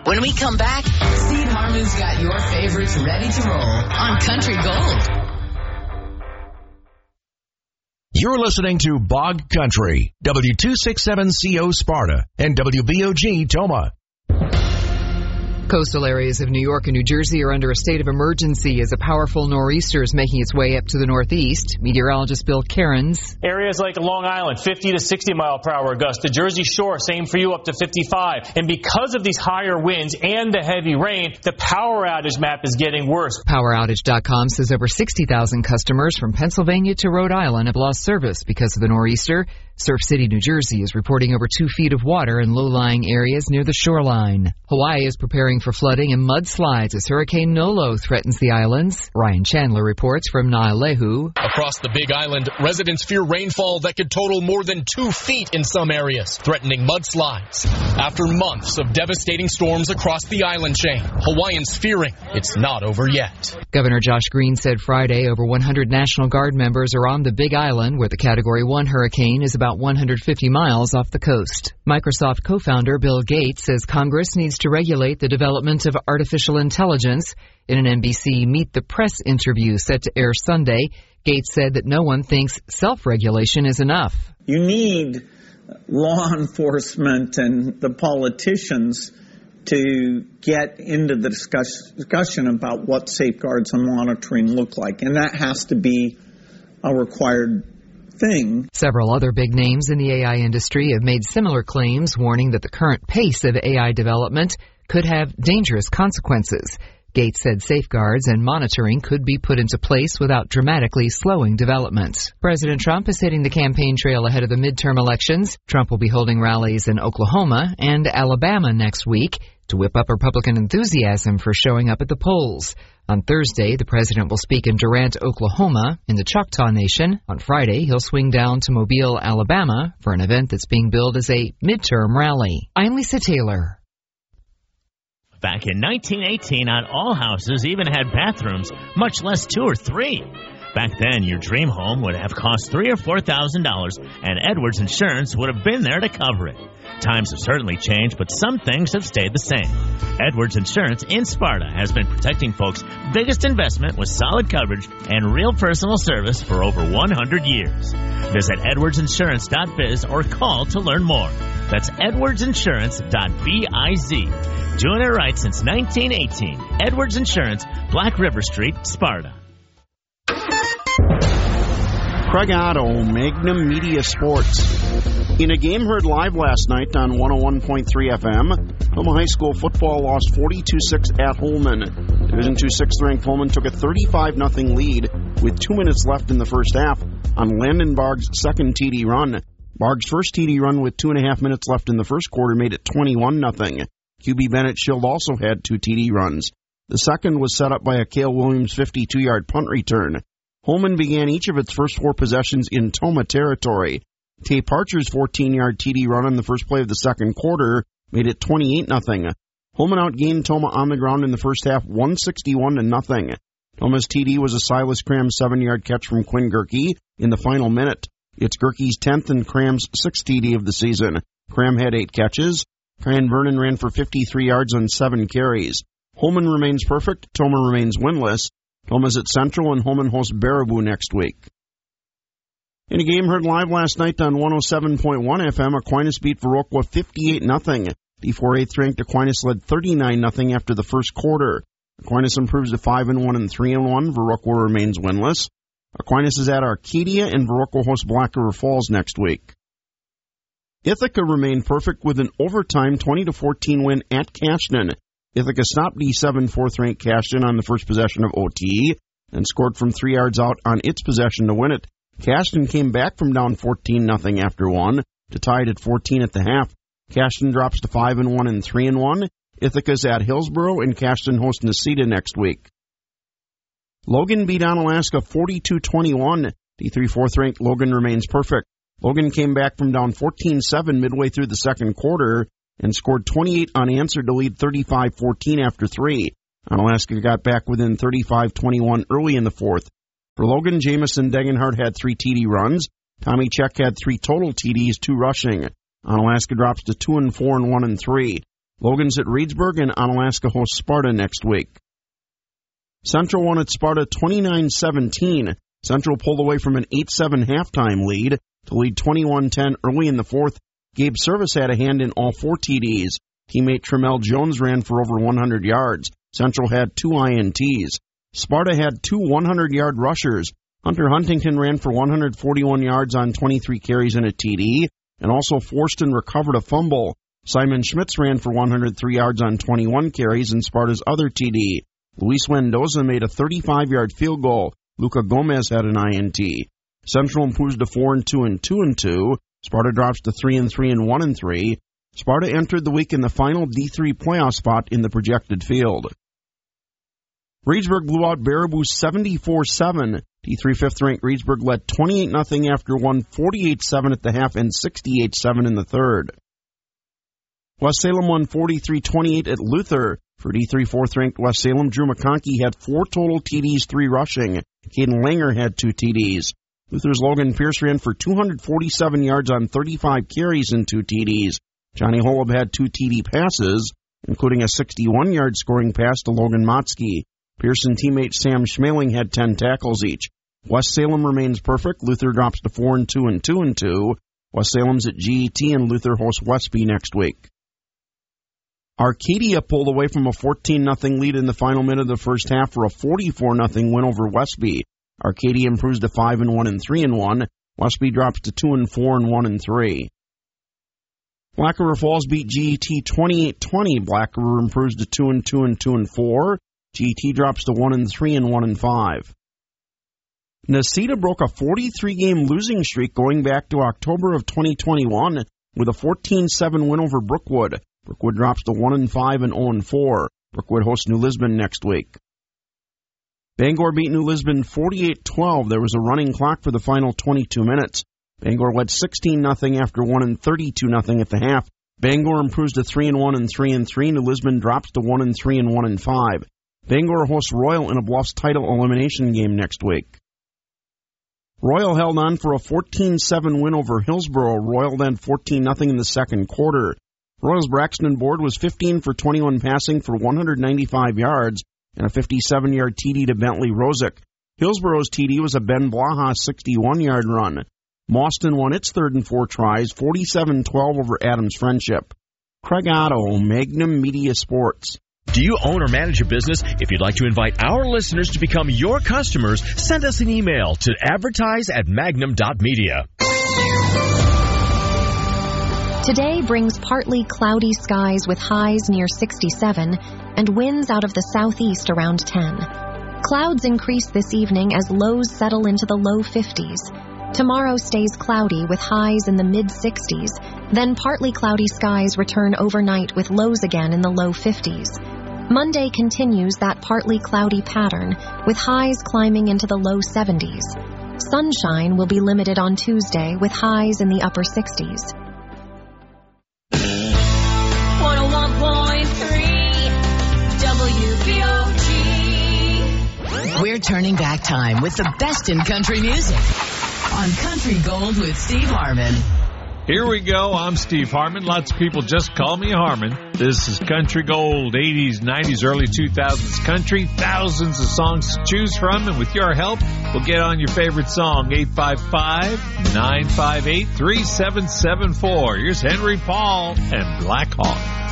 When we come back, Steve Harmon's got your favorites ready to roll on Country Gold. You're listening to Bog Country, W267CO Sparta and WBOG Toma. Coastal areas of New York and New Jersey are under a state of emergency as a powerful nor'easter is making its way up to the northeast. Meteorologist Bill Cairns. Areas like Long Island, 50 to 60 mile per hour gusts. The Jersey Shore, same for you, up to 55. And because of these higher winds and the heavy rain, the power outage map is getting worse. PowerOutage.com says over 60,000 customers from Pennsylvania to Rhode Island have lost service because of the nor'easter. Surf City, New Jersey is reporting over 2 feet of water in low-lying areas near the shoreline. Hawaii is preparing for flooding and mudslides as Hurricane Nolo threatens the islands. Ryan Chandler reports from Naalehu. Across the Big Island, residents fear rainfall that could total more than 2 feet in some areas, threatening mudslides. After months of devastating storms across the island chain, Hawaiians fearing it's not over yet. Governor Josh Green said Friday over 100 National Guard members are on the Big Island, where the Category 1 hurricane is about 150 miles off the coast. Microsoft co-founder Bill Gates says Congress needs to regulate the development of artificial intelligence. In an NBC Meet the Press interview set to air Sunday, Gates said that no one thinks self-regulation is enough. You need law enforcement and the politicians to get into the discussion about what safeguards and monitoring look like, and that has to be a required thing. Several other big names in the AI industry have made similar claims, warning that the current pace of AI development could have dangerous consequences. Gates said safeguards and monitoring could be put into place without dramatically slowing development. President Trump is hitting the campaign trail ahead of the midterm elections. Trump will be holding rallies in Oklahoma and Alabama next week to whip up Republican enthusiasm for showing up at the polls. On Thursday, the president will speak in Durant, Oklahoma, in the Choctaw Nation. On Friday, he'll swing down to Mobile, Alabama, for an event that's being billed as a midterm rally. I'm Lisa Taylor. Back in 1918, not all houses even had bathrooms, much less 2 or 3. Back then, your dream home would have cost $3,000 or $4,000, and Edwards Insurance would have been there to cover it. Times have certainly changed, but some things have stayed the same. Edwards Insurance in Sparta has been protecting folks' biggest investment with solid coverage and real personal service for over 100 years. Visit edwardsinsurance.biz or call to learn more. That's edwardsinsurance.biz. Doing it right since 1918. Edwards Insurance, Black River Street, Sparta. Craig Otto, Magnum Media Sports. In a game heard live last night on 101.3 FM, Toma High School football lost 42-6 at Holman. Division II 6th-ranked Holman took a 35-0 lead with 2 minutes left in the first half on Landon Barg's second TD run. Barg's first TD run with 2.5 minutes left in the first quarter made it 21-0. QB Bennett Schild also had 2 TD runs. The second was set up by a Cale Williams 52-yard punt return. Holman began each of its first 4 possessions in Toma territory. Tay Parcher's 14-yard TD run on the first play of the second quarter made it 28-0. Holman outgained Toma on the ground in the first half 161-0. Toma's TD was a Silas Cram 7-yard catch from Quinn Gerke in the final minute. It's Gerke's 10th and Cram's 6th TD of the season. Cram had 8 catches. Ryan Vernon ran for 53 yards on 7 carries. Holman remains perfect. Toma remains winless. Toma's at Central, and Holman hosts Baraboo next week. In a game heard live last night on 107.1 FM, Aquinas beat Viroqua 58-0. The 4/8 ranked Aquinas led 39-0 after the first quarter. Aquinas improves to 5-1 and 3-1. Viroqua remains winless. Aquinas is at Arcadia, and Viroqua hosts Black River Falls next week. Ithaca remained perfect with an overtime 20-14 win at Cashton. Ithaca stopped D7 4th-ranked Cashton on the first possession of OT and scored from 3 yards out on its possession to win it. Cashton came back from down 14-0 after 1 to tie it at 14 at the half. Cashton drops to 5-1 and 3-1. Ithaca's at Hillsboro, and Cashton hosts Necedah next week. Logan beat Onalaska 42-21. D3 4th-ranked Logan remains perfect. Logan came back from down 14-7 midway through the second quarter and scored 28 unanswered to lead 35-14 after 3. Onalaska got back within 35-21 early in the fourth. For Logan, Jamison Degenhardt had 3 TD runs. Tommy Check had 3 total TDs, 2 rushing. Onalaska drops to 2-4 and 1-3. Logan's at Reedsburg, and Onalaska hosts Sparta next week. Central won at Sparta 29-17. Central pulled away from an 8-7 halftime lead to lead 21-10 early in the fourth. Gabe Service had a hand in all 4 TDs. Teammate Tremel Jones ran for over 100 yards. Central had 2 INTs. Sparta had 2 100-yard rushers. Hunter Huntington ran for 141 yards on 23 carries and a TD, and also forced and recovered a fumble. Simon Schmitz ran for 103 yards on 21 carries and Sparta's other TD. Luis Mendoza made a 35-yard field goal. Luca Gomez had an INT. Central improves to 4-2 and 2-2. Sparta drops to 3-3 and 1-3. Sparta entered the week in the final D3 playoff spot in the projected field. Reedsburg blew out Baraboo 74-7. D3 fifth-ranked Reedsburg led 28-0 after one, 48-7 at the half and 68-7 in the third. West Salem won 43-28 at Luther. For D3 fourth-ranked West Salem, Drew McConkey had 4 total TDs, 3 rushing. Caden Langer had 2 TDs. Luther's Logan Pierce ran for 247 yards on 35 carries and 2 TDs. Johnny Holub had 2 TD passes, including a 61-yard scoring pass to Logan Motzke. Pierce and teammate Sam Schmeling had 10 tackles each. West Salem remains perfect. Luther drops to 4-2 and 2-2. West Salem's at GET, and Luther hosts Westby next week. Arcadia pulled away from a 14-0 lead in the final minute of the first half for a 44-0 win over Westby. Arcadia improves to 5-1 and 3-1. Westby drops to 2-4 and 1-3. Black River Falls beat GET 28-20. Black River improves to 2-2 and 2-4. GET drops to 1-3 and 1-5. Necedah broke a 43-game losing streak going back to October of 2021 with a 14-7 win over Brookwood. Brookwood drops to 1-5 and 0-4. Brookwood hosts New Lisbon next week. Bangor beat New Lisbon 48-12. There was a running clock for the final 22 minutes. Bangor led 16-0 after 1 and 32-0 at the half. Bangor improves to 3-1 and 3-3. New Lisbon drops to 1-3 and 1-5. Bangor hosts Royal in a Bluffs title elimination game next week. Royal held on for a 14-7 win over Hillsborough. Royal led 14-0 in the second quarter. Royal's Braxton Board was 15 for 21 passing for 195 yards and a 57-yard TD to Bentley Rosick. Hillsborough's TD was a Ben Blaha 61-yard run. Mauston won its third and 4 tries, 47-12 over Adams Friendship. Craig Otto, Magnum Media Sports. Do you own or manage a business? If you'd like to invite our listeners to become your customers, send us an email to advertise@magnum.media. Today brings partly cloudy skies with highs near 67 and winds out of the southeast around 10. Clouds increase this evening as lows settle into the low 50s. Tomorrow stays cloudy with highs in the mid-60s. Then partly cloudy skies return overnight with lows again in the low 50s. Monday continues that partly cloudy pattern with highs climbing into the low 70s. Sunshine will be limited on Tuesday with highs in the upper 60s. 101.3 WBOG. We're turning back time with the best in country music on Country Gold with Steve Harmon. Here we go. I'm Steve Harmon. Lots of people just call me Harmon. This is Country Gold, 80s, 90s, early 2000s country. Thousands of songs to choose from, and with your help, we'll get on your favorite song, 855-958-3774. Here's Henry Paul and Black Hawk.